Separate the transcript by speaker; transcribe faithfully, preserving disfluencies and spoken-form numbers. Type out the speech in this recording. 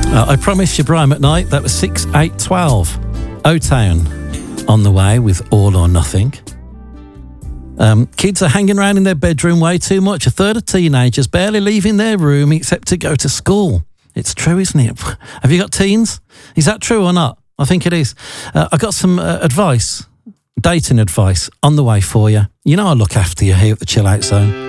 Speaker 1: Uh, I promised you Brian McKnight. That was six eight twelve. O-Town on the way with All or Nothing. Um, kids are hanging around in their bedroom way too much. A third of teenagers barely leaving their room except to go to school. It's true, isn't it? Have you got teens? Is that true or not? I think it is. Uh, I got some uh, advice, dating advice on the way for you. You know I look after you here at the Chill Out Zone.